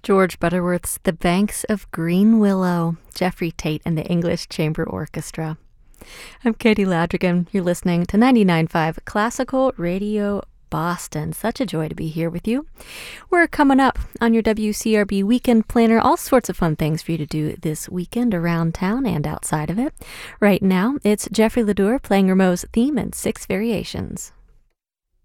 George Butterworth's The Banks of Green Willow, Jeffrey Tate and the English Chamber Orchestra. I'm Katie Ladrigan. You're listening to 99.5 Classical Radio Boston. Such a joy to be here with you. We're coming up on your WCRB Weekend Planner. All sorts of fun things for you to do this weekend around town and outside of it. Right now, it's Jeffrey Ledoux playing Rameau's theme in 6 variations.